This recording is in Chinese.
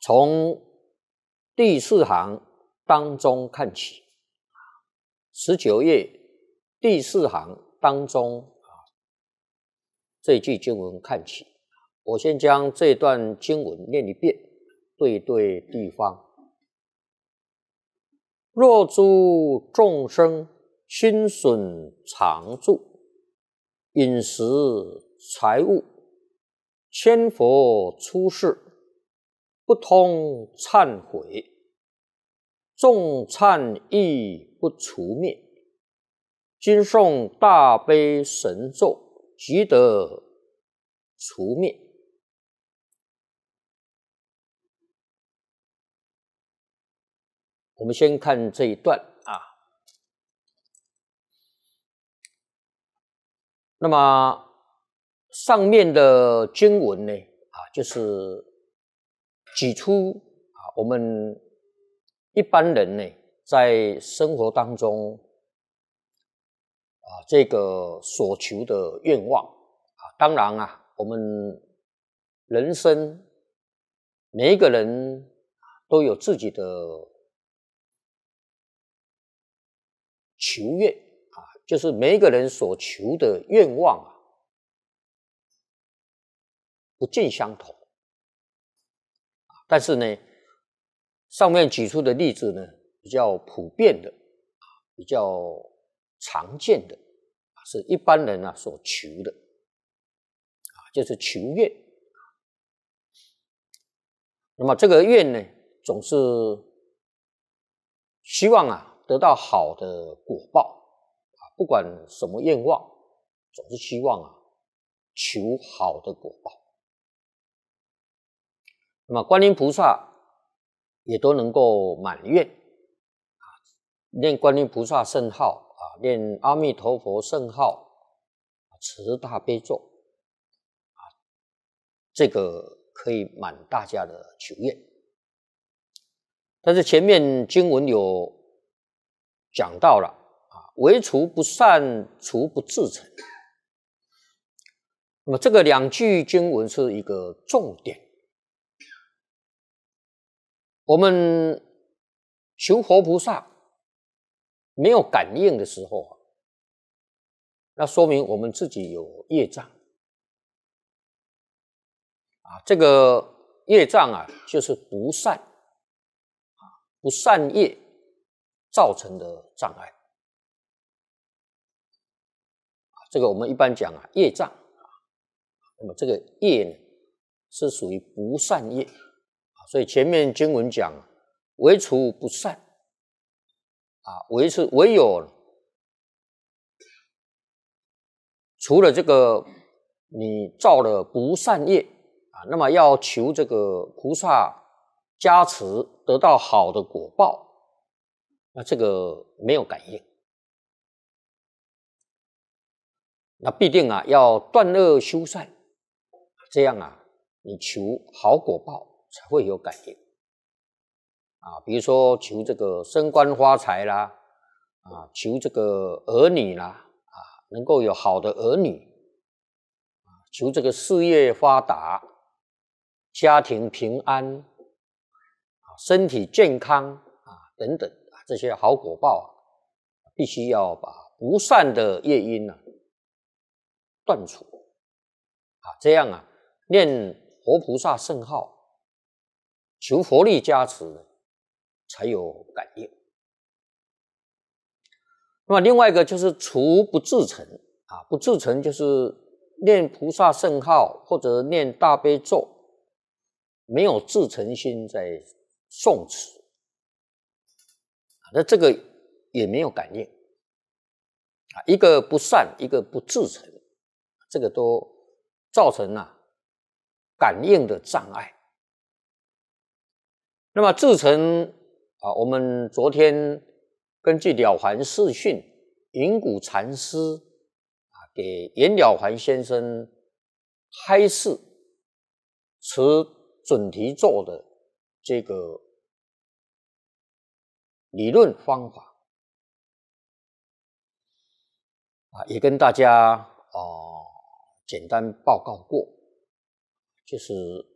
从第4行当中看起，19页第4行当中这一句经文看起。我先将这段经文念一遍，对地方。若诸众生心损常住，饮食财物，千佛出世，不通忏悔，众忏亦不除灭，今诵大悲神咒，即得除灭。我们先看这一段那么上面的经文呢就是举出我们一般人呢在生活当中这个所求的愿望当然我们人生每一个人都有自己的求愿就是每一个人所求的愿望不尽相同。但是呢，上面举出的例子呢，比较普遍的，比较常见的，是一般人所求的，就是求愿。那么这个愿呢，总是希望得到好的果报不管什么愿望，总是希望求好的果报。那么观音菩萨也都能够满愿念观音菩萨圣号念阿弥陀佛圣号，持大悲咒这个可以满大家的求愿。但是前面经文有讲到了唯除不善，除不至诚。那么这个2句经文是一个重点。我们求佛菩萨没有感应的时候那说明我们自己有业障这个业障就是不善不善业造成的障碍。这个我们一般讲业障那么这个业呢是属于不善业所以前面经文讲唯除不善唯有除了这个你造了不善业那么要求这个菩萨加持得到好的果报，那这个没有感应。那必定要断恶修善，这样你求好果报才会有感应比如说求这个升官发财啦求这个儿女啦能够有好的儿女求这个事业发达，家庭平安身体健康等等这些好果报必须要把不善的业因断除这样念佛菩萨圣号，求佛力加持才有感应。那么另外一个就是除不至诚不至诚就是念菩萨圣号或者念大悲咒没有至诚心在诵持那这个也没有感应一个不善一个不至诚，这个都造成感应的障碍。那么至诚我们昨天根据了凡四训云谷禅师给袁了凡先生开示持准提咒的这个理论方法也跟大家简单报告过，就是